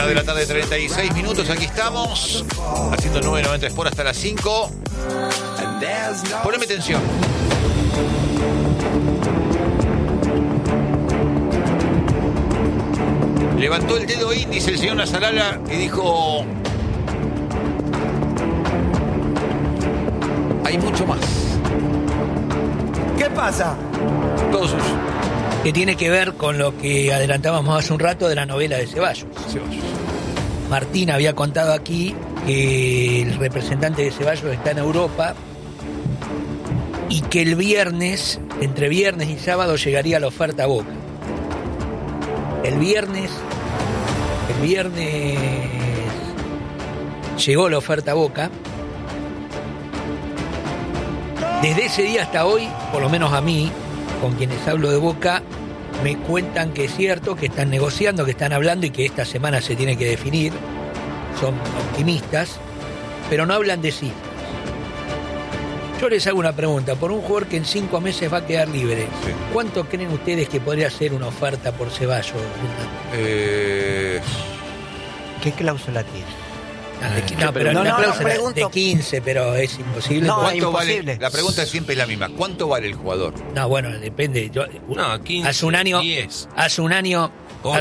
de la tarde, 36 minutos. Aquí estamos, haciendo 990 Sport hasta las 5. Poneme tensión. Levantó el dedo índice el señor Nasrallah y dijo: hay mucho más. ¿Qué pasa? Todo suyo. Que tiene que ver con lo que adelantábamos hace un rato de la novela de Ceballos. Martín había contado aquí que el representante de Ceballos está en Europa y que el viernes, entre viernes y sábado, llegaría la oferta a Boca. El viernes llegó la oferta a Boca. Desde ese día hasta hoy, por lo menos a mí, con quienes hablo de Boca, me cuentan que es cierto, que están negociando, que están hablando y que esta semana se tiene que definir. Son optimistas, pero no hablan de cifras. Yo les hago una pregunta. Por un jugador que en 5 meses va a quedar libre, sí, ¿cuánto creen ustedes que podría ser una oferta por Ceballos? ¿Qué cláusula tiene? No, pero una cláusula pregunto. de 15, pero es imposible. No, porque- ¿Cuánto vale? imposible. La pregunta siempre es la misma. ¿Cuánto vale el jugador? No, bueno, depende. No, 15, hace un año, 10. hace un año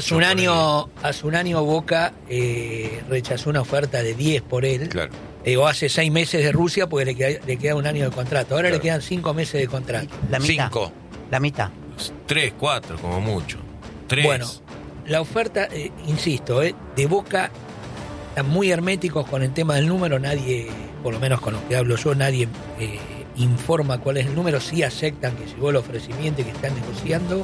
por Boca rechazó una oferta de 10 por él. Claro. O hace 6 meses de Rusia porque le queda un año de contrato. Ahora Claro. le quedan 5 meses de contrato. La mitad. 5. La mitad. 3, 4, como mucho. 3. Bueno, la oferta, insisto, de Boca están muy herméticos con el tema del número. Nadie, por lo menos con los que hablo yo, nadie informa cuál es el número. Sí aceptan que llegó el ofrecimiento y que están negociando.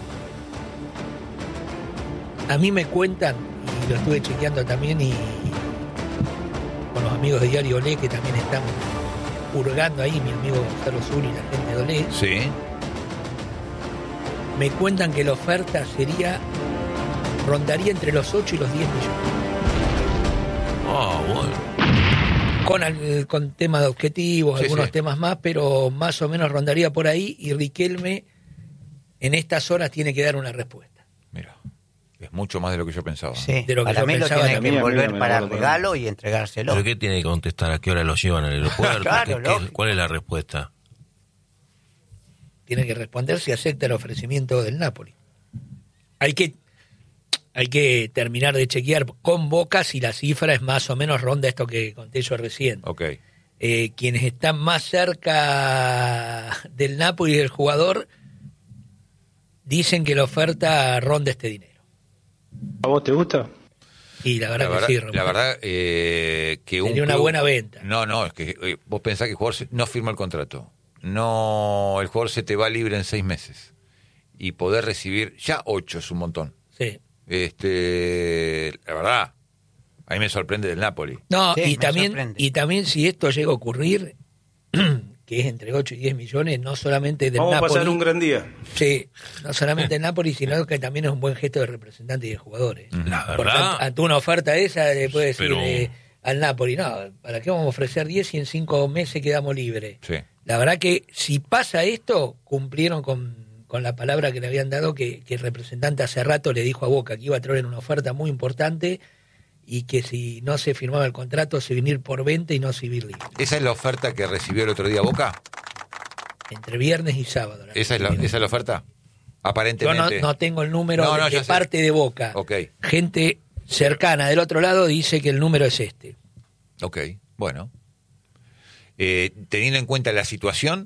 A mí me cuentan, y lo estuve chequeando también, y con los amigos de Diario Olé, que también están hurgando ahí, mi amigo Gonzalo Zuri y la gente de Olé, Sí. me cuentan que la oferta rondaría entre los 8 y los 10 millones. Bueno. Con temas de objetivos, Sí, algunos sí. temas más, pero más o menos rondaría por ahí, y Riquelme en estas horas tiene que dar una respuesta. Mira, es mucho más de lo que yo pensaba. Sí. De lo que Para yo mí lo pensaba tiene también. que volver Mira, para mira, regalo y entregárselo. ¿Pero qué tiene que contestar? ¿A qué hora lo llevan al aeropuerto? Claro, lógico. ¿Cuál es la respuesta? Tiene que responder si acepta el ofrecimiento del Napoli. Hay que terminar de chequear con Boca si la cifra es más o menos ronda esto que conté yo recién. Ok. Quienes están más cerca del Napoli y del jugador dicen que la oferta ronda este dinero. ¿A vos te gusta? Y la verdad, La verdad, que sí, Román. la verdad que un Sería una club- buena venta. No, es que vos pensás que el jugador no firma el contrato. No, el jugador se te va libre en 6 meses. Y poder recibir ya 8 es un montón. Sí. La verdad, a mí me sorprende del Napoli. No, Sí, y me también, sorprende. y también si esto llega a ocurrir, que es entre 8 y 10 millones, no solamente del Vamos a Napoli. pasar un gran día. Sí, no solamente el Napoli, sino que también es un buen gesto de representante y de jugadores. La Porque verdad. ante una oferta esa le puede decir Pero- al Napoli, no, ¿para qué vamos a ofrecer 10 y en 5 meses quedamos libres? Sí. La verdad que si pasa esto, cumplieron con la palabra que le habían dado, que el representante hace rato le dijo a Boca que iba a traer una oferta muy importante y que si no se firmaba el contrato se iba a ir por venta y no se iba a ir libre. ¿Esa es la oferta que recibió el otro día Boca? Entre viernes y sábado. ¿Esa es la oferta? Yo Aparentemente. no tengo el número No, de ya sé. parte de Boca. Ok. Gente cercana del otro lado dice que el número es este. Ok, bueno. Teniendo en cuenta la situación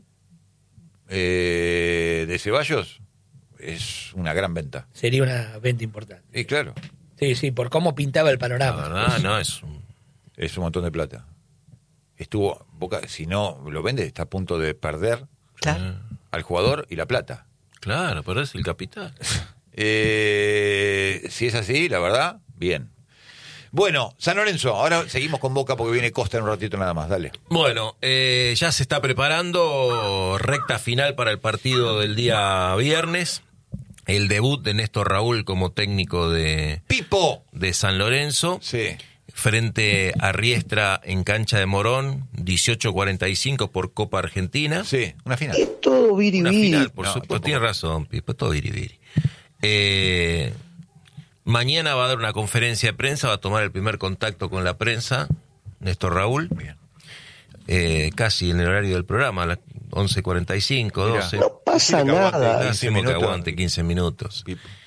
de Ceballos, es una gran venta. Sería una venta importante. Y claro, Sí, sí, por cómo pintaba el La panorama. verdad, no, es un... es un montón de plata. Boca, si no lo vende, está a punto de perder Claro. al jugador y la plata. Claro, pero es el capital. Si es así, la verdad, bien. Bueno, San Lorenzo, ahora seguimos con Boca porque viene Costa en un ratito nada más, dale. Bueno, ya se está preparando recta final para el partido del día viernes. El debut de Néstor Raúl como técnico de ¡Pipo! San Lorenzo. Sí, Frente a Riestra en cancha de Morón, 18:45 por Copa Argentina. sí, una final. Todo Una final, por No, supuesto. tampoco. Tiene razón, Pipo, todo viribiri. Mañana va a dar una conferencia de prensa, va a tomar el primer contacto con la prensa, Néstor Raúl. Bien. Casi en el horario del programa, a las 11:45, 12. No pasa nada. Hacemos que aguante 15 minutos.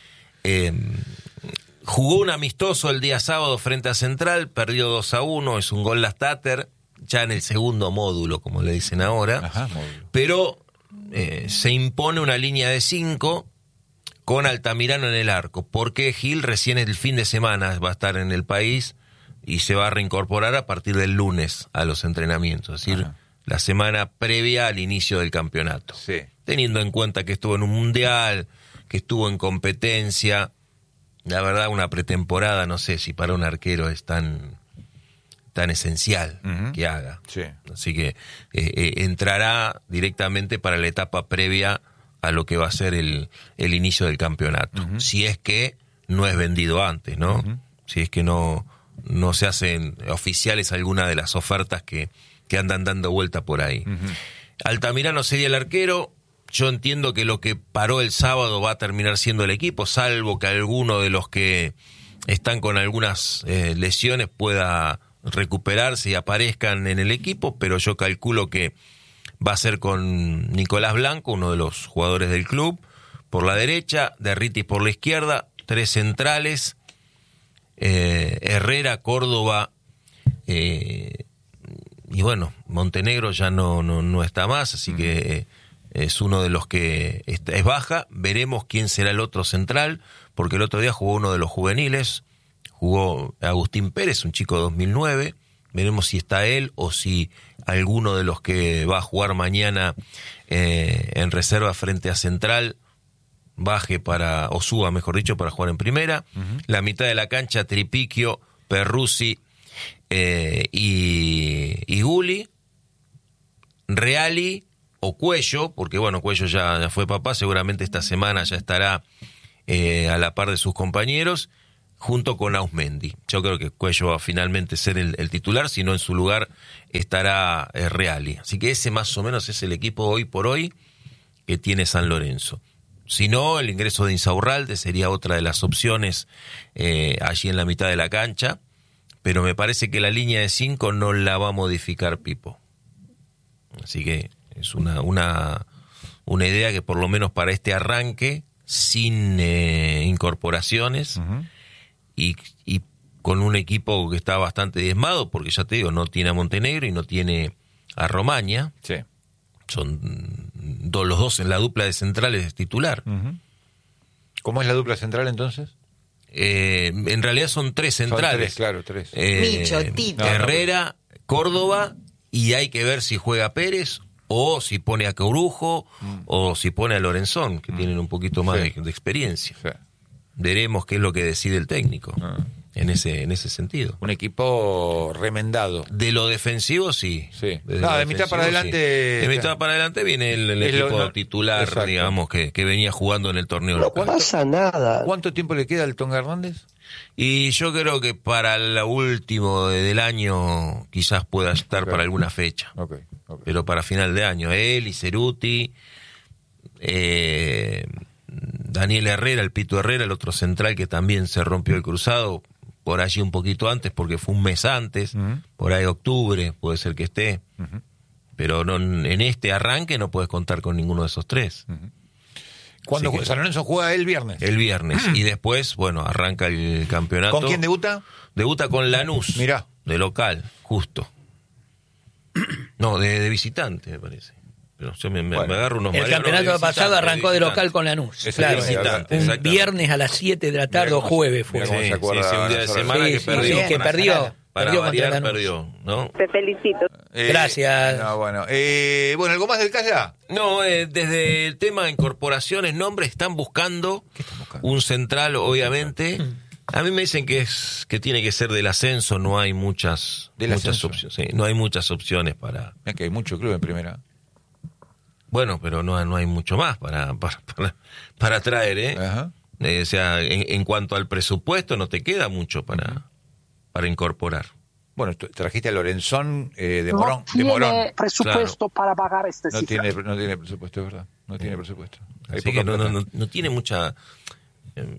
Jugó un amistoso el día sábado frente a Central, perdió 2-1, es un gol Lastater, ya en el segundo módulo, como le dicen ahora. Ajá, módulo. Pero se impone una línea de 5 con Altamirano en el arco, porque Gil recién el fin de semana va a estar en el país y se va a reincorporar a partir del lunes a los entrenamientos, es decir, la semana previa al inicio del campeonato. Sí. Teniendo en cuenta que estuvo en un mundial, que estuvo en competencia, la verdad una pretemporada no sé si para un arquero es tan esencial que haga. Sí. Así que entrará directamente para la etapa previa a lo que va a ser el inicio del campeonato. Si es que no es vendido antes, ¿no? Si es que no se hacen oficiales alguna de las ofertas que andan dando vuelta por ahí. Altamirano sería el arquero. Yo entiendo que lo que paró el sábado va a terminar siendo el equipo, salvo que alguno de los que están con algunas lesiones pueda recuperarse y aparezcan en el equipo, pero yo calculo que va a ser con Nicolás Blanco, uno de los jugadores del club, por la derecha, Derriti por la izquierda, 3 centrales, Herrera, Córdoba, y bueno, Montenegro ya no está más, así que es uno de los que es baja. Veremos quién será el otro central, porque el otro día jugó uno de los juveniles, jugó Agustín Pérez, un chico de 2009. Veremos si está él o si alguno de los que va a jugar mañana en reserva frente a Central baje o suba, mejor dicho, para jugar en primera. La mitad de la cancha, Tripiquio, Perruzzi y Gulli. Reali o Cuello, porque bueno, Cuello ya fue papá, seguramente esta semana ya estará a la par de sus compañeros, junto con Ausmendi. Yo creo que Cuello va a finalmente ser el titular, si no en su lugar estará Reali. Así que ese más o menos es el equipo hoy por hoy que tiene San Lorenzo. Si no, el ingreso de Insaurralde sería otra de las opciones allí en la mitad de la cancha, pero me parece que la línea de 5 no la va a modificar Pipo. Así que es una idea que por lo menos para este arranque, sin incorporaciones, y con un equipo que está bastante diezmado, porque ya te digo, no tiene a Montenegro y no tiene a Romaña. Sí. Son los dos en la dupla de centrales titular. ¿Cómo es la dupla central entonces? En realidad son 3 centrales. Son 3. Michotito. Herrera, Córdoba, y hay que ver si juega Pérez o si pone a Corujo o si pone a Lorenzón, que tienen un poquito más de experiencia. Sí. Veremos qué es lo que decide el técnico en ese sentido. Un equipo remendado. De lo defensivo, sí. De mitad para adelante. De mitad para adelante viene el equipo titular, exacto, digamos, que venía jugando en el torneo local. No pasa nada. ¿Cuánto tiempo le queda al Tonga Hernández? Y yo creo que para el último del año quizás pueda estar para alguna fecha. Okay. Pero para final de año. Él y Ceruti, Daniel Herrera, el Pito Herrera, el otro central que también se rompió el cruzado, por allí un poquito antes, porque fue un mes antes, por ahí octubre, puede ser que esté. Pero no, en este arranque no puedes contar con ninguno de esos 3. ¿Cuándo San Lorenzo juega el viernes? El viernes. Y después, bueno, arranca el campeonato. ¿Con quién debuta? Debuta con Lanús. Mirá. De local, justo. No, de visitante, me parece. Pero yo me agarro unos El campeonato pasado arrancó de local con Lanús. Claro, un viernes a las 7 de la tarde o jueves fue. Sí, un día de semana que perdió. Sí, que perdió. Para perdió variar, contra Lanús. perdió, ¿no? Te felicito. Gracias. Bueno, ¿algo más del Calla? No, desde el tema de incorporaciones, nombres, están buscando un central, obviamente. A mí me dicen que tiene que ser del ascenso, no hay muchas opciones. Sí, no hay muchas opciones para... Mira que hay mucho club en primera. Bueno, pero no hay mucho más para traer, ¿eh? Ajá. O sea, en cuanto al presupuesto no te queda mucho para incorporar. Bueno, trajiste a Lorenzón de Morón. No tiene presupuesto para pagar este cifra. No tiene presupuesto, es verdad. No tiene presupuesto. Así que no tiene mucha...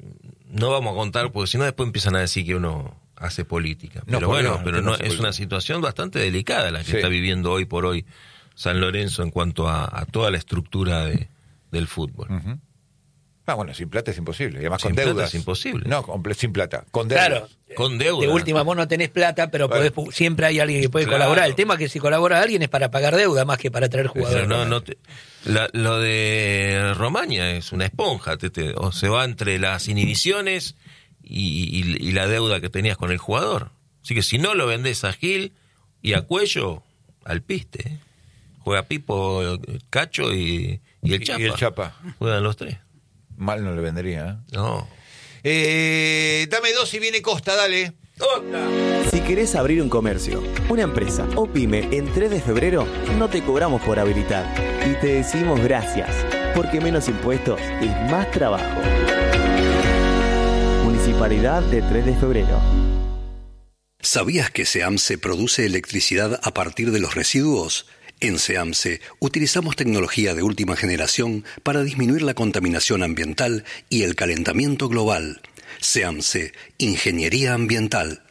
no vamos a contar, porque si no después empiezan a decir que uno hace política. No, Pero bueno, no, pero no no, hace es política. una situación bastante delicada la que Sí. está viviendo hoy por hoy San Lorenzo en cuanto a toda la estructura del fútbol. Ujú. Bueno, sin plata es imposible. Y además Sin con plata deudas. es imposible. No, sin plata. Con deudas. Claro. Con deuda. De última, vos no tenés plata, pero Bueno. siempre hay alguien que puede Claro. colaborar. El tema es que si colabora alguien es para pagar deuda más que para traer jugadores. Pero lo de Romaña es una esponja, o se va entre las inhibiciones y la deuda que tenías con el jugador. Así que si no lo vendés a Gil y a Cuello, al piste. Juega Pipo, Cacho y el Chapa. Y el Chapa. Juegan los tres. Mal no le vendería. No. Dame 2 y viene Costa, dale. Si querés abrir un comercio, una empresa o pyme en 3 de febrero, no te cobramos por habilitar. Y te decimos gracias, porque menos impuestos es más trabajo. Municipalidad de 3 de febrero. ¿Sabías que SEAMSE produce electricidad a partir de los residuos? En SEAMSE utilizamos tecnología de última generación para disminuir la contaminación ambiental y el calentamiento global. SEAMSE, Ingeniería Ambiental.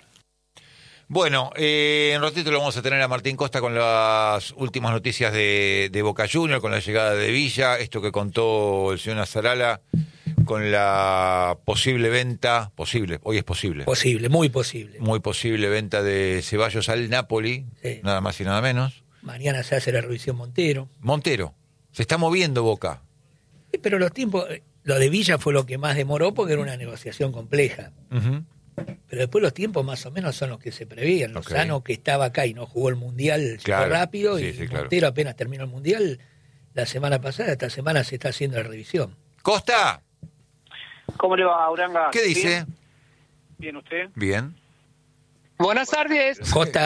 Bueno, en ratito lo vamos a tener a Martín Costa con las últimas noticias de Boca Juniors, con la llegada de Villa, esto que contó el señor Nazarala, con la posible venta, hoy es posible. Posible, muy posible. Muy posible venta de Ceballos al Napoli, Sí. nada más y nada menos. Mañana se hace la revisión Montero. Montero, se está moviendo Boca. Pero los tiempos, lo de Villa fue lo que más demoró porque era una negociación compleja. Ujú. Pero después los tiempos más o menos son los que se prevían. Ok. Lozano, que estaba acá y no jugó el Mundial, llegó Claro, rápido, sí, y sí, claro. Montero apenas terminó el Mundial la semana pasada. Esta semana se está haciendo la revisión. Costa, ¿Cómo le va, Uranga? ¿qué dice? ¿Bien? ¿Bien usted? Bien. Buenas tardes.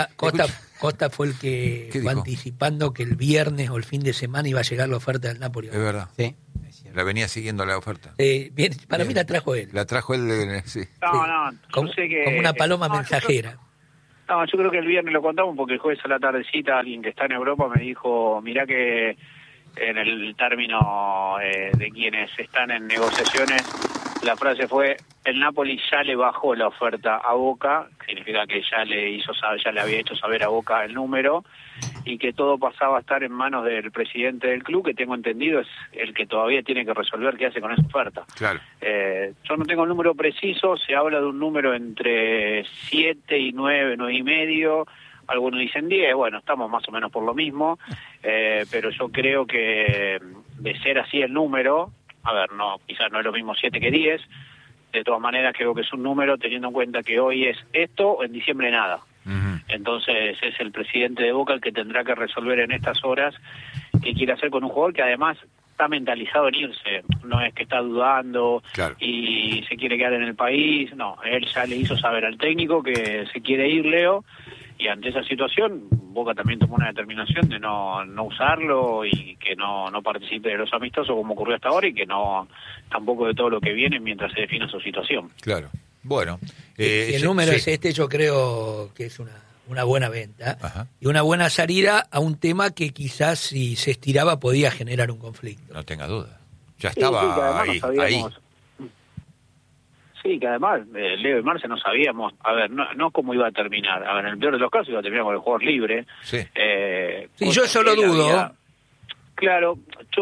Costa fue el que ¿Qué fue dijo? anticipando que el viernes o el fin de semana iba a llegar la oferta del Napoli. Es verdad. Sí. La venía siguiendo la oferta. Bien, para mí la trajo él. La trajo él, sí. No, Como, yo sé que... como una paloma No, mensajera. yo creo que el viernes lo contamos porque el jueves a la tardecita alguien que está en Europa me dijo, mirá que en el término de quienes están en negociaciones, la frase fue, el Napoli ya le bajó la oferta a Boca, significa que ya le había hecho saber a Boca el número, y que todo pasaba a estar en manos del presidente del club, que tengo entendido es el que todavía tiene que resolver qué hace con esa oferta. Claro. Yo no tengo el número preciso, se habla de un número entre 7 y 9, 9 y medio, algunos dicen 10, bueno, estamos más o menos por lo mismo, pero yo creo que de ser así el número, a ver, no, quizás no es lo mismo 7 que 10, de todas maneras creo que es un número teniendo en cuenta que hoy es esto, en diciembre nada. Ujú. Entonces es el presidente de Boca el que tendrá que resolver en estas horas qué quiere hacer con un jugador que además está mentalizado en irse, no es que está dudando Claro. y se quiere quedar en el país, no, él ya le hizo saber al técnico que se quiere ir, Leo, y ante esa situación Boca también tomó una determinación de no usarlo y que no participe de los amistosos como ocurrió hasta ahora y que no tampoco de todo lo que viene mientras se defina su situación. Claro. Bueno. Si el número sí. es este, yo creo que es una buena venta. Ajá. Y una buena salida a un tema que quizás si se estiraba podía generar un conflicto. No tenga duda. Ya Sí, que además estaba no ahí. sabíamos. Sí, que además Leo y Marce no sabíamos, a ver, no cómo iba a terminar. A ver, en el peor de los casos iba a terminar con el jugador libre. Sí. Sí, cosa yo eso lo que él dudo. Claro,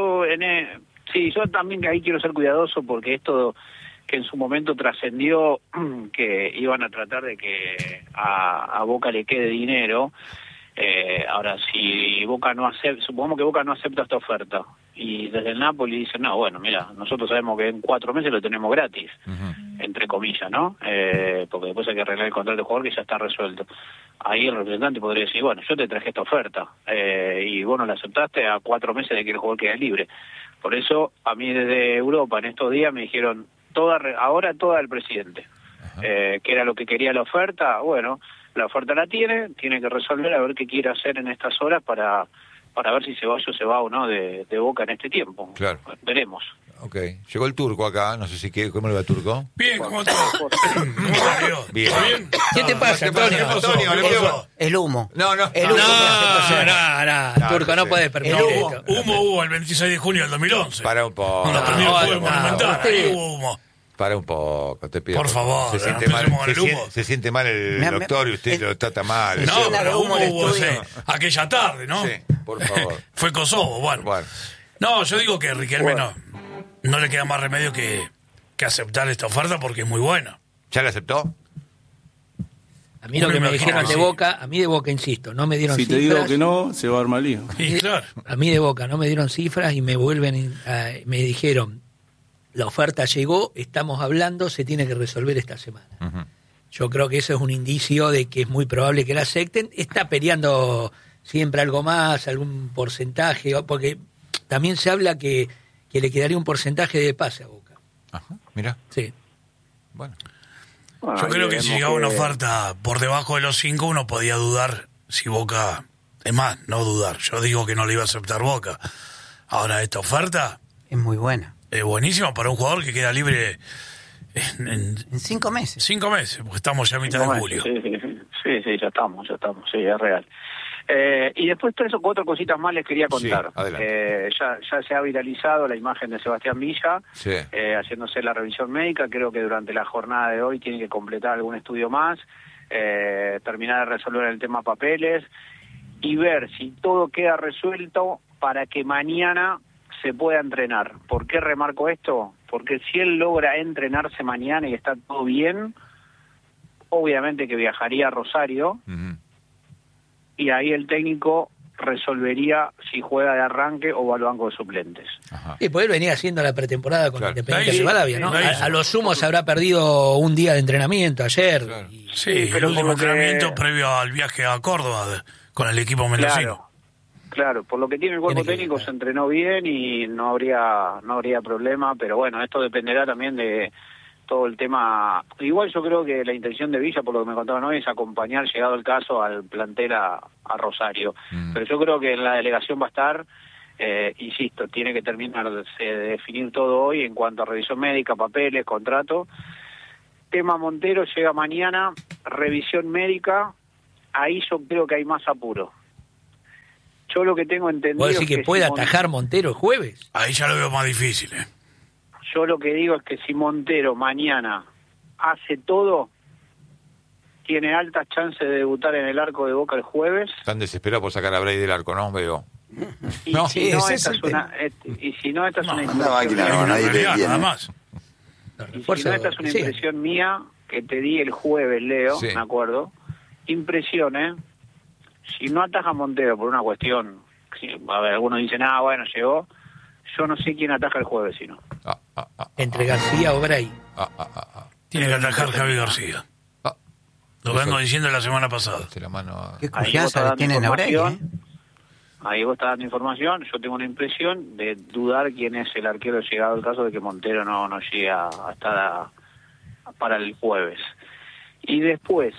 sí, yo también ahí quiero ser cuidadoso porque esto que en su momento trascendió que iban a tratar de que a Boca le quede dinero. Ahora, si Boca no acepta, supongamos que Boca no acepta esta oferta y desde el Napoli dicen, no, bueno, mira, nosotros sabemos que en 4 meses lo tenemos gratis, entre comillas, ¿no? Porque después hay que arreglar el contrato de jugador que ya está resuelto. Ahí el representante podría decir, bueno, yo te traje esta oferta y vos no la aceptaste a 4 meses de que el jugador quede libre. Por eso, a mí desde Europa en estos días me dijeron, ahora toda el presidente, que era lo que quería la oferta. Bueno, la oferta la tiene que resolver a ver qué quiere hacer en estas horas para ver si Ceballos se va o no de Boca en este tiempo. Claro. Veremos. Ok. Llegó el turco acá, no sé si quiere, ¿cómo le va el turco? Bien, ¿cómo estás? Bien. ¿Todo bien? ¿Qué te pasa, ¿Qué pasa, Antonio? Antonio? Le pido- El humo. No. El humo. No, Turco, no puedes permitir El humo. esto. Humo hubo el 26 de junio del 2011. Para un poco. Cuando terminó el juego no, monumental, usted- ahí hubo humo. Para un poco, te pido. Por favor, se siente no mal, empecemos con el humo. se siente mal el doctor y usted lo trata mal. No, pero humo hubo aquella tarde, ¿no? Sí, por favor. Fue Kosovo, bueno. No, yo digo que Riquelme no le queda más remedio que aceptar esta oferta porque es muy buena. ¿Ya la aceptó? A mí lo que me dijeron de Boca, a mí de Boca, insisto, no me dieron cifras. Si te digo que no, se va a armar lío. Sí, claro. A mí de Boca no me dieron cifras y me me dijeron, la oferta llegó, estamos hablando, se tiene que resolver esta semana. Uh-huh. Yo creo que eso es un indicio de que es muy probable que la acepten. Está peleando siempre algo más, algún porcentaje, porque también se habla que le quedaría un porcentaje de pase a Boca. Ajá, mira. Sí. Bueno. Yo creo que si llegaba una oferta por debajo de los 5, uno podía dudar si Boca... Es más, no dudar. Yo digo que no le iba a aceptar Boca. Ahora, esta oferta... Es muy buena. Es buenísima para un jugador que queda libre en 5 meses. 5 meses, porque estamos ya a mitad de julio. Sí, ya estamos, sí, es real. Y después 3 o 4 cositas más les quería contar. Sí, ya se ha viralizado la imagen de Sebastián Villa, sí. Haciéndose la revisión médica. Creo que durante la jornada de hoy tiene que completar algún estudio más, terminar de resolver el tema papeles y ver si todo queda resuelto para que mañana se pueda entrenar. ¿Por qué remarco esto? Porque si él logra entrenarse mañana y está todo bien, obviamente que viajaría a Rosario. Uh-huh. Y ahí el técnico resolvería si juega de arranque o va al banco de suplentes. Ajá. Y pues él venía haciendo la pretemporada con Independiente Rivadavia, ¿no? A lo sumo se habrá perdido un día de entrenamiento ayer. Claro. Sí, pero el último entrenamiento previo al viaje a Córdoba con el equipo mendocino. Claro, por lo que tiene el cuerpo técnico se entrenó bien y no habría problema, pero bueno, esto dependerá también de todo el tema. Igual yo creo que la intención de Villa, por lo que me contaban hoy, es acompañar, llegado el caso, al plantel a Rosario. Pero yo creo que en la delegación va a estar, insisto, tiene que terminar de definir todo hoy en cuanto a revisión médica, papeles, contrato. Tema Montero llega mañana, revisión médica, ahí yo creo que hay más apuro. Yo lo que tengo entendido es que puede atajar Montero el jueves. Ahí ya lo veo más difícil, Yo lo que digo es que si Montero mañana hace todo, tiene altas chances de debutar en el arco de Boca el jueves. Están desesperados por sacar a Bray del arco, ¿no? Veo. Y si no, esta es una impresión mía que te di el jueves, Leo, sí. Me acuerdo. Impresión, Si no ataja Montero por una cuestión, a ver, algunos dicen, bueno, llegó. Yo no sé quién ataja el jueves, sino. Entre García o Bray. Tiene que atajar Javi García. Lo vengo diciendo la semana pasada. Qué confianza tienen a Bray, Ahí vos estás dando información. Yo tengo una impresión de dudar quién es el arquero llegado al caso de que Montero no llegue a estar para el jueves. Y después,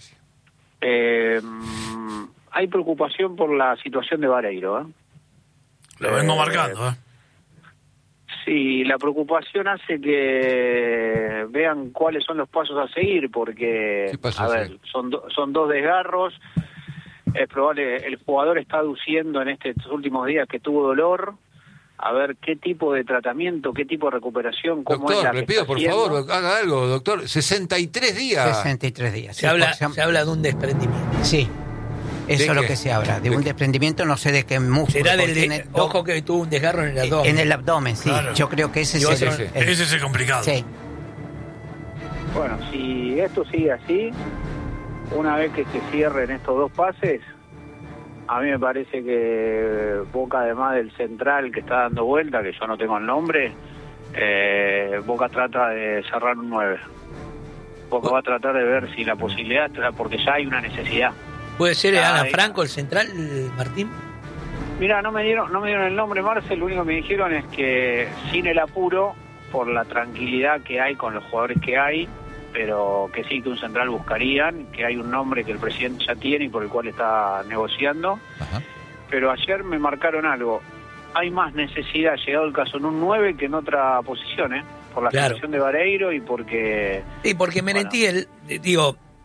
hay preocupación por la situación de Vareiro. Lo vengo marcando, Sí, la preocupación hace que vean cuáles son los pasos a seguir, porque, son 2 desgarros. Es probable, el jugador está aduciendo en estos últimos días que tuvo dolor. A ver qué tipo de tratamiento, qué tipo de recuperación, cómo doctor, es la le pido, por favor, haga algo, doctor. 63 días. 63 días. Se habla de un desprendimiento. Sí. Eso es lo que se habla, de un desprendimiento, no sé de qué músculo. Será ojo que tuvo un desgarro en el abdomen. En el abdomen, sí. Claro. Yo creo que ese es el complicado. Sí. Bueno, si esto sigue así, una vez que se cierren estos 2 pases, a mí me parece que Boca, además del central que está dando vuelta, que yo no tengo el nombre, Boca trata de cerrar un 9. Boca va a tratar de ver si la posibilidad, porque ya hay una necesidad. ¿Puede ser Alan Franco el central, Martín? Mira, no me dieron el nombre, Marcel. Lo único que me dijeron es que sin el apuro, por la tranquilidad que hay con los jugadores que hay, pero que sí, que un central buscarían, que hay un nombre que el presidente ya tiene y por el cual está negociando. Ajá. Pero ayer me marcaron algo. Hay más necesidad, llegado el caso, en un 9 que en otra posición, por la situación de Vareiro y porque... Sí, porque Merentiel,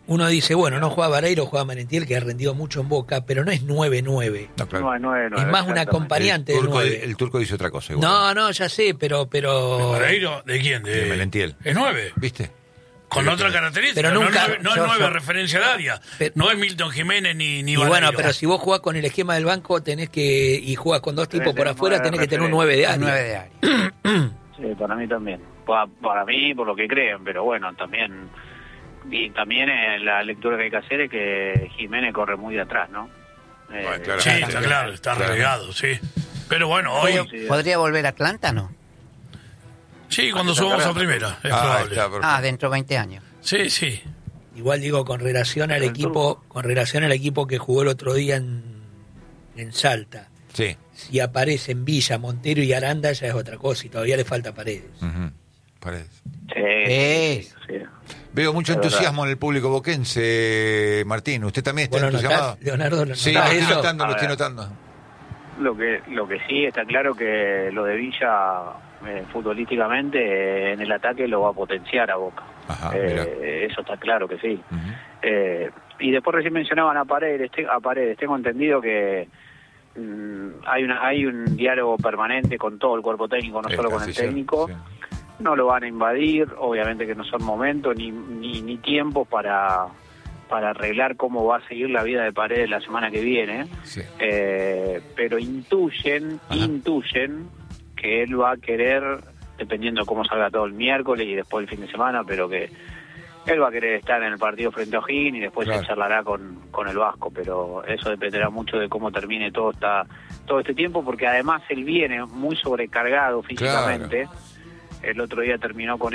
uno dice, bueno, no juega Vareiro, juega Merentiel, que ha rendido mucho en Boca, pero no es 9-9. No, claro. No, Es más un acompañante de 9. El turco dice otra cosa. Igual. No, ya sé, pero... ¿Vareiro? ¿De quién? De Merentiel. ¿Es 9? ¿Viste? Con otra característica. Pero nunca, no es 9 referencia al área. No es Milton Jiménez ni y bueno, pero si vos jugás con el esquema del banco tenés que y jugás con dos tipos por afuera, tenés que tener un 9 de área. Sí, para mí también. Para mí, por lo que creen, pero bueno, también... Y también la lectura que hay que hacer es que Jiménez corre muy de atrás, ¿no? Sí, está claro, está relegado, sí. Pero bueno, hoy... ¿Podría volver a Atlanta, no? Sí, cuando subamos a primera, es probable. Dentro de 20 años. Sí. Igual digo, con relación al equipo que jugó el otro día en Salta. Sí. Si aparecen Villa, Montero y Aranda, ya es otra cosa, y todavía le falta Paredes. Paredes. Sí. Veo mucho entusiasmo en el público boquense, Martín. ¿Usted también está entusiasmado? Leonardo, sí, lo estoy notando. Lo que sí está claro que lo de Villa futbolísticamente en el ataque lo va a potenciar a Boca. Ajá, eso está claro que sí. Y después recién mencionaban a Paredes. Tengo entendido que hay un diálogo permanente con todo el cuerpo técnico, no solo con el técnico. Sí. No lo van a invadir, obviamente que no son momentos ni tiempos para arreglar cómo va a seguir la vida de Paredes la semana que viene. Sí. Pero intuyen que él va a querer, dependiendo de cómo salga todo el miércoles y después el fin de semana, pero que él va a querer estar en el partido frente a O'Higgins y después se charlará con el Vasco, pero eso dependerá mucho de cómo termine todo este tiempo, porque además él viene muy sobrecargado físicamente. Claro. El otro día terminó con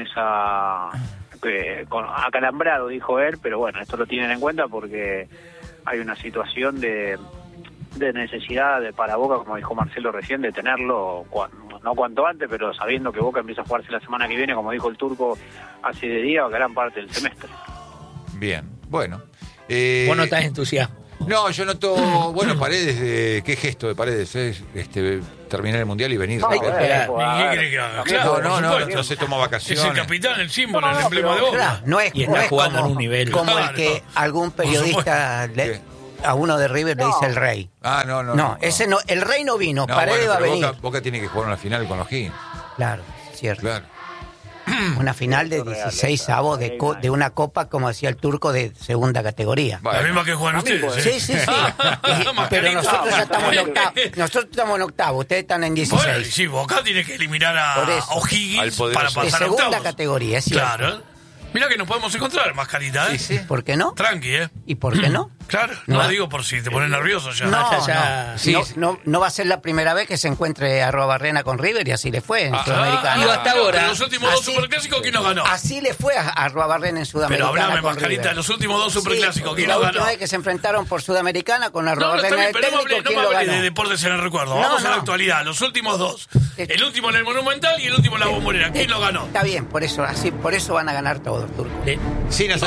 acalambrado, dijo él, pero bueno, esto lo tienen en cuenta porque hay una situación de necesidad para Boca, como dijo Marcelo recién, de tenerlo, no cuanto antes, pero sabiendo que Boca empieza a jugarse la semana que viene, como dijo el turco hace de día, gran parte del semestre. Bien, bueno. Vos no estás entusiasmo. No, yo noto, bueno, Paredes, qué gesto de Paredes, terminar el Mundial y venir. ¿Qué quiere que haga? Claro, no se toma vacaciones. Es el capitán, el símbolo, el emblema de Boca. Claro, no es jugando en un nivel. Como el que algún periodista a uno de River le dice el rey. No, ese no, el rey no vino, Paredes va a venir. Boca tiene que jugar una final con los O'Higgins. Claro, cierto. Claro. Una final de 16 avos de una copa, como decía el turco, de segunda categoría. La misma que juegan ustedes. Sí. Pero nosotros ya estamos en octavo. Nosotros estamos en octavo, ustedes están en 16. Bueno, sí, Boca tiene que eliminar a O'Higgins para pasar a octavos. De segunda categoría, es cierto. Claro. Mira que nos podemos encontrar, Mascarita, ¿eh? Sí. ¿Por qué no? Tranqui, ¿eh? ¿Y por qué no? Claro, no digo por si te pones nervioso ya. No va a ser la primera vez que se encuentre Arruabarrena con River y así le fue en Sudamericana. Y hasta ahora. Pero los últimos dos superclásicos, ¿quién nos ganó? Así le fue a Arruabarrena en Sudamericana. Pero hablame, Mascarita, los últimos dos superclásicos, ¿quién nos ganó? La última vez que se enfrentaron por Sudamericana con Arruabarrena del técnico, ¿quién lo ganó? De deportes en el recuerdo, vamos a la actualidad. Los últimos dos. El último en el Monumental y el último en la Bombonera. ¿Quién lo ganó? Está bien, por eso van a ganar todos, turco. Sin hacer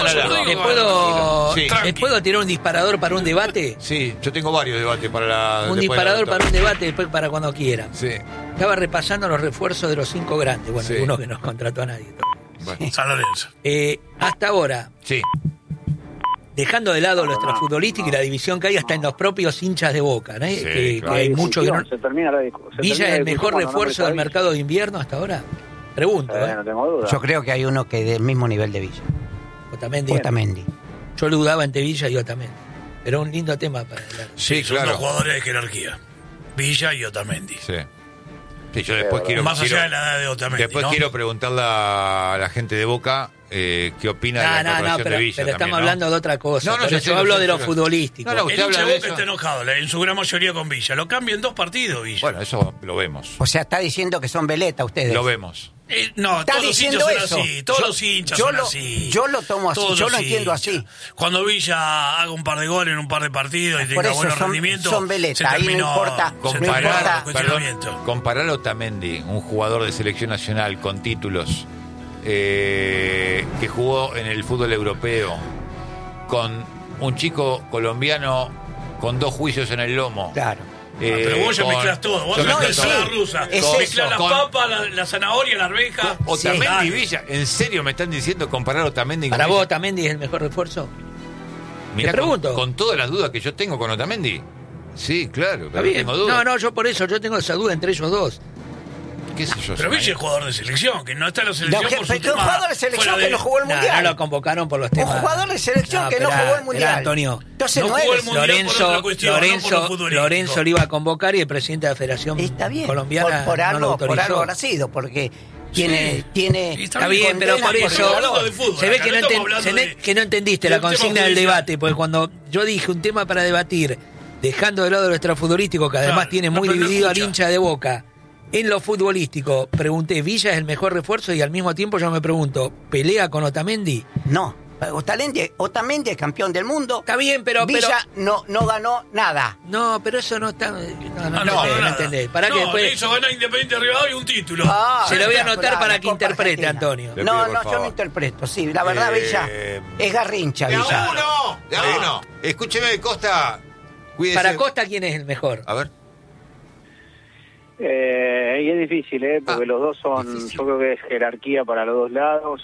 ¿Les puedo tirar un disparador para un debate? Sí, yo tengo varios debates para un disparador para un debate, después para cuando quieran. Sí. Estaba repasando los refuerzos de los 5 grandes. Bueno, uno que no contrató a nadie. Bueno. San Lorenzo. Hasta ahora. Sí. Dejando de lado lo extrafutbolístico y la división que hay hasta en los propios hinchas de Boca, ¿no? Sí, que hay mucho que no... ¿Villa es el mejor cuando refuerzo del mercado de invierno hasta ahora? Pregunto. No tengo duda. Yo creo que hay uno que del mismo nivel de Villa. Otamendi. Yo lo dudaba entre Villa y Otamendi. Pero un lindo tema para hablar. Sí, son dos jugadores de jerarquía. Villa y Otamendi. Sí, yo después quiero... Más allá de la edad de Otamendi, después quiero preguntarle a la gente de Boca qué opina de la incorporación de Villa. Pero estamos hablando de otra cosa. No, yo hablo de lo futbolístico. El hincha de Boca está enojado, en su gran mayoría con Villa. Lo cambian 2 partidos, Villa. Bueno, eso lo vemos. O sea, está diciendo que son veleta ustedes. Lo vemos. No, todos los hinchas son así. Todos los hinchas son así. Yo lo tomo así, yo lo entiendo así. Cuando Villa haga un par de goles en un par de partidos y tenga buenos rendimientos, son veleta, ahí no importa. Comparar a Otamendi, un jugador de selección nacional con títulos, que jugó en el fútbol europeo, con un chico colombiano con 2 juicios en el lomo. Claro. Pero vos ya mezclás todo. Vos mezclás la rusa. Mezclás las papas, la zanahoria, la arveja. Otamendi y Villa. ¿En serio me están diciendo comparar Otamendi con ¿Para Villa? vos Otamendi es el mejor refuerzo? Mirá, Te pregunto. con todas las dudas que yo tengo con Otamendi. Sí, claro, Está pero bien. tengo dudas. No, yo por eso, yo tengo esa duda entre ellos dos. ¿Qué sé yo? Pero Villa es jugador de selección, que no está en la selección No, por su que tema un jugador de selección fuera que de- no jugó el No, mundial. no lo convocaron por los Un temas. jugador de selección que no pero jugó el era mundial. Antonio. Entonces No no, jugó es. el mundial. por otra cuestión, no por lo futbolístico. Lorenzo lo iba a convocar y el presidente de la Federación Está bien. Colombiana por no lo algo autorizó. habrá sido, porque tiene. Sí, Está bien, pero por condenas eso hablando de fútbol, se ve acá que no no, estamos hablando que no entendiste la del tema consigna del judicial. debate, porque cuando yo dije un tema para debatir, dejando de lado lo extrafutbolístico, que además Claro, tiene muy no, pero no dividido al escucha. hincha de Boca, en lo futbolístico, pregunté, ¿Villa es el mejor refuerzo? Y al mismo tiempo yo me pregunto, ¿pelea con Otamendi? No. Otamendi es campeón del mundo. Está bien, pero... Villa no ganó nada. No, pero eso no está... No entendés. Para que no, después... le hizo ganar Independiente Rivadavia y un título. Se lo voy a claro, anotar para la que Copa interprete, Argentina. Antonio. Le No, pido, por yo favor. no interpreto. Sí, la verdad, Villa es garrincha, ¡De a Villa. uno! ¡De a uno! Escúcheme, Costa. Cuídese. Para Costa, ¿quién es el mejor? A ver. Y es difícil, porque los dos son, difícil. yo creo que es jerarquía para los dos lados.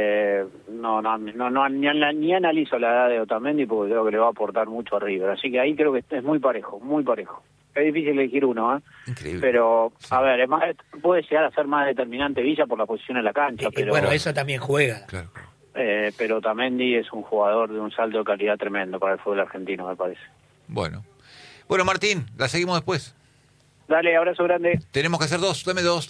Ni analizo la edad de Otamendi porque creo que le va a aportar mucho a River. Así que ahí creo que es muy parejo, muy parejo. Es difícil elegir uno, Increíble. pero Sí. a ver, puede llegar a ser más determinante Villa por la posición en la cancha, pero Bueno, eso también juega. Claro. pero Otamendi es un jugador de un salto de calidad tremendo para el fútbol argentino, me parece. Bueno, Martín, la seguimos después. Dale, abrazo grande. Tenemos que hacer dos. Dame dos.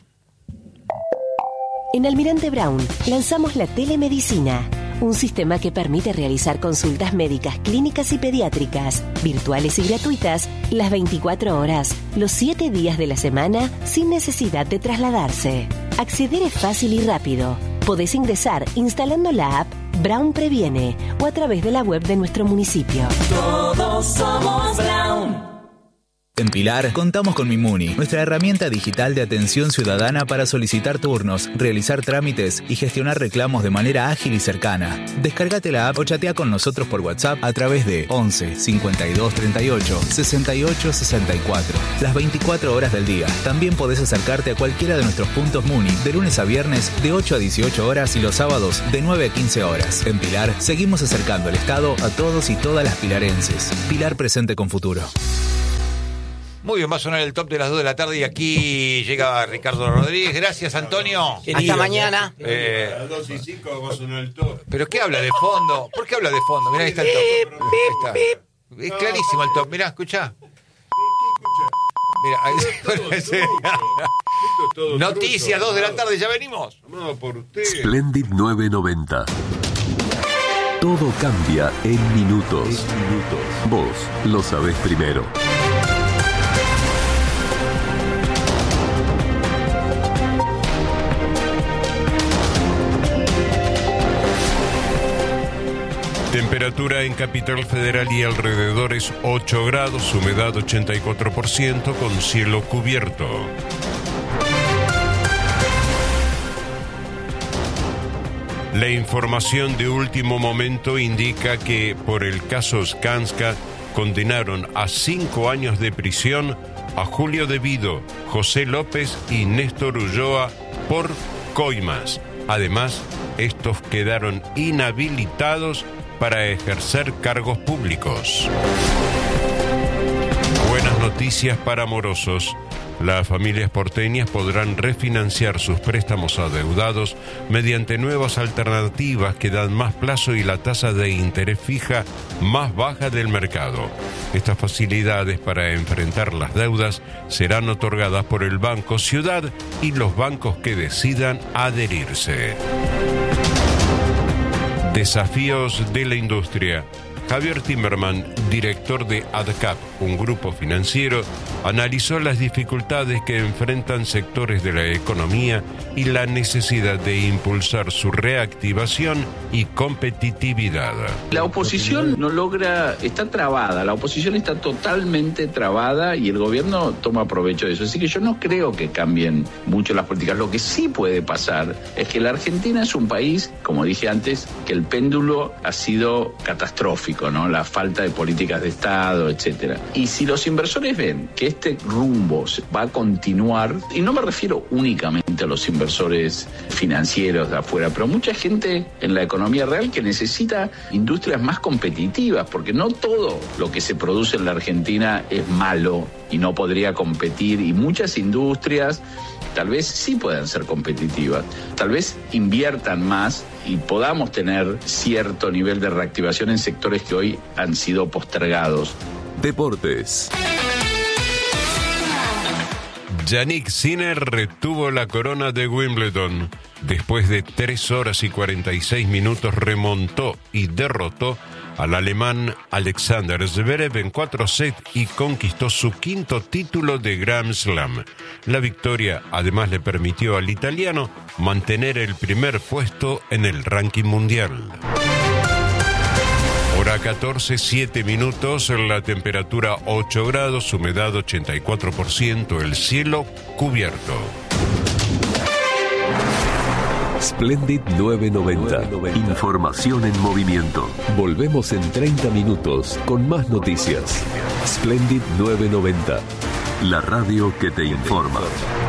En Almirante Brown lanzamos la telemedicina, un sistema que permite realizar consultas médicas, clínicas y pediátricas, virtuales y gratuitas, las 24 horas, los 7 días de la semana, sin necesidad de trasladarse. Acceder es fácil y rápido. Podés ingresar instalando la app Brown Previene o a través de la web de nuestro municipio. Todos somos Brown. En Pilar, contamos con Mimuni, nuestra herramienta digital de atención ciudadana para solicitar turnos, realizar trámites y gestionar reclamos de manera ágil y cercana. Descárgate la app o chatea con nosotros por WhatsApp a través de 11 52 38 68 64. Las 24 horas del día. También podés acercarte a cualquiera de nuestros puntos Muni de lunes a viernes de 8 a 18 horas y los sábados de 9 a 15 horas. En Pilar, seguimos acercando el Estado a todos y todas las pilarenses. Pilar presente con futuro. Muy bien, va a sonar el top de las 2 de la tarde y aquí llega Ricardo Rodríguez. Gracias, Antonio. Hasta mañana. A las 2 y 5 va a sonar el top. ¿Pero qué habla de fondo? ¿Por qué habla de fondo? Mirá, ahí está el top. Ahí está. Es clarísimo el top. Mirá, escuchá. Mira, Noticias 2 de la tarde, ya venimos. No, por usted. Splendid 990. Todo cambia en minutos. Vos lo sabés primero. Temperatura en Capital Federal y alrededores 8 grados, humedad 84% con cielo cubierto. La información de último momento indica que por el caso Skanska condenaron a 5 años de prisión a Julio De Vido, José López y Néstor Ulloa por coimas. Además, estos quedaron inhabilitados para ejercer cargos públicos. Buenas noticias para morosos. Las familias porteñas podrán refinanciar sus préstamos adeudados mediante nuevas alternativas que dan más plazo y la tasa de interés fija más baja del mercado. Estas facilidades para enfrentar las deudas serán otorgadas por el Banco Ciudad y los bancos que decidan adherirse. Desafíos de la industria. Javier Timmerman, director de ADCAP, un grupo financiero, analizó las dificultades que enfrentan sectores de la economía y la necesidad de impulsar su reactivación y competitividad. La oposición no logra, está trabada, la oposición está totalmente trabada y el gobierno toma provecho de eso. Así que yo no creo que cambien mucho las políticas. Lo que sí puede pasar es que la Argentina es un país, como dije antes, que el péndulo ha sido catastrófico. económico, ¿no? La falta de políticas de Estado, etcétera. Y si los inversores ven que este rumbo va a continuar, y no me refiero únicamente a los inversores financieros de afuera, pero mucha gente en la economía real que necesita industrias más competitivas, porque no todo lo que se produce en la Argentina es malo y no podría competir, y muchas industrias tal vez sí puedan ser competitivas, tal vez inviertan más y podamos tener cierto nivel de reactivación en sectores que hoy han sido postergados. Deportes. Yannick Sinner retuvo la corona de Wimbledon. Después de 3 horas y 46 minutos remontó y derrotó al alemán Alexander Zverev en 4 sets y conquistó su 5º título de Grand Slam. La victoria además le permitió al italiano mantener el primer puesto en el ranking mundial. Hora 14, 7 minutos, la temperatura 8 grados, humedad 84%, el cielo cubierto. Splendid 990. Información en movimiento. Volvemos en 30 minutos con más noticias. Splendid 990. La radio que te informa.